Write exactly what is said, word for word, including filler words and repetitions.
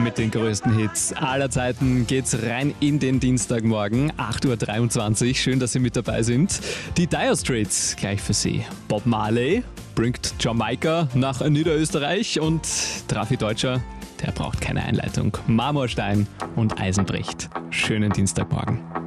mit den größten Hits aller Zeiten geht's rein in den Dienstagmorgen, acht Uhr dreiundzwanzig. Schön, dass Sie mit dabei sind. Die Dire Straits gleich für Sie. Bob Marley bringt Jamaika nach Niederösterreich und Trafi Deutscher, der braucht keine Einleitung. Marmorstein und Eisenbricht. Schönen Dienstagmorgen.